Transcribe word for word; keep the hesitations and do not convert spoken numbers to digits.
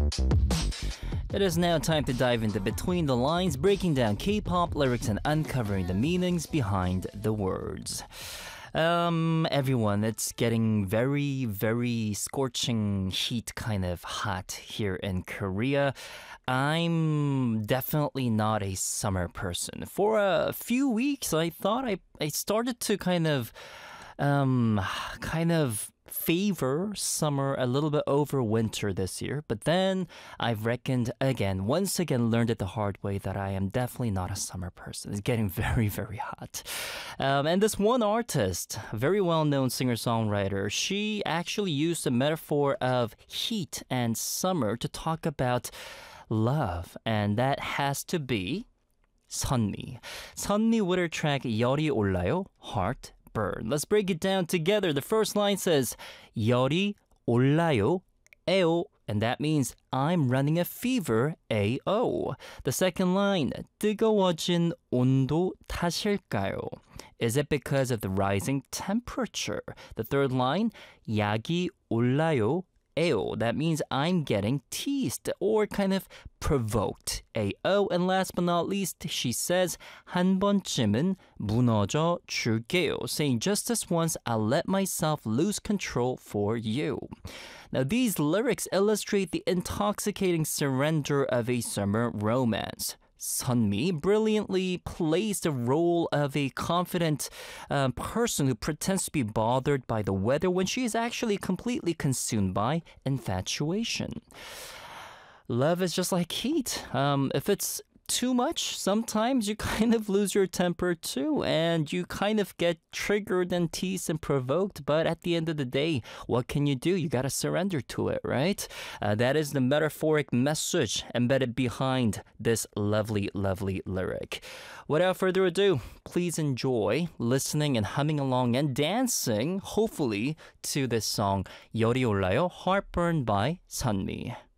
It is now time to dive into Between the Lines, breaking down K-pop lyrics and uncovering the meanings behind the words. Um, everyone, it's getting very, very scorching heat kind of hot here in Korea. I'm definitely not a summer person. For a few weeks, I thought I, I started to kind of, um, kind of favor summer a little bit over winter this year, but then I've reckoned again, once again learned it the hard way that I am definitely not a summer person. It's getting very, very hot. Um, and this one artist, very well-known singer-songwriter, she actually used the metaphor of heat and summer to talk about love, and that has to be 선미. 선미 with her track 열이 올라요, Heart Burn. Let's break it down together. The first line says 열이 올라요, 에오, and that means I'm running a fever, A O. The second line, 뜨거워진 온도 탓일까요? Is it because of the rising temperature? The third line, 약이 올라요, 에오. That means I'm getting teased or kind of provoked, A O. And last but not least, she says 한 번쯤은 무너져 줄게요, saying just this once I'll let myself lose control for you. Now these lyrics illustrate the intoxicating surrender of a summer romance. 선미 brilliantly plays the role of a confident um, person who pretends to be bothered by the weather when she is actually completely consumed by infatuation. Love is just like heat. Um, if it's too much, sometimes you kind of lose your temper too, and you kind of get triggered and teased and provoked. But at the end of the day, what can you do? You gotta surrender to it, right? Uh, that is the metaphoric message embedded behind this lovely, lovely lyric. Without further ado, please enjoy listening and humming along and dancing, hopefully, to this song, 열이 올라요, Heartburn by 선미.